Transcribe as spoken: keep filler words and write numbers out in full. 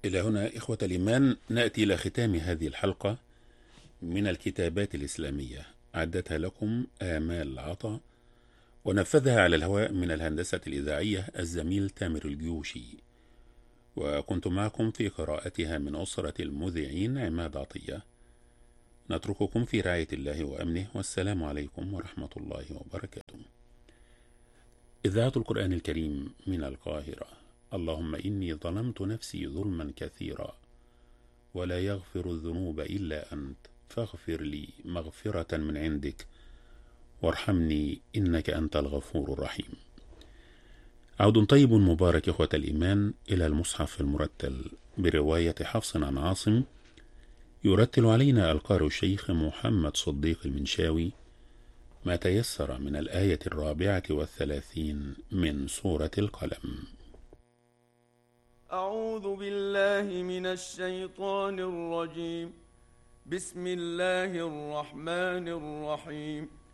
إلى هنا إخوة الإيمان نأتي إلى ختام هذه الحلقة من الكتابات الإسلامية، أعدتها لكم آمال عطا ونفذها على الهواء من الهندسة الإذاعية الزميل تامر الجيوشي، وكنت معكم في قراءتها من أسرة المذيعين عماد عطية. نترككم في رعاية الله وأمنه، والسلام عليكم ورحمة الله وبركاته. إذاعة القرآن الكريم من القاهرة. اللهم إني ظلمت نفسي ظلما كثيرا ولا يغفر الذنوب إلا أنت، فاغفر لي مغفرة من عندك وارحمني إنك أنت الغفور الرحيم. عود طيب مبارك إخوة الإيمان إلى المصحف المرتل برواية حفص عن عاصم، يرتل علينا القارئ الشيخ محمد صديق المنشاوي ما تيسر من الآية الرابعة والثلاثين من سورة القلم. أعوذ بالله من الشيطان الرجيم. بسم الله الرحمن الرحيم.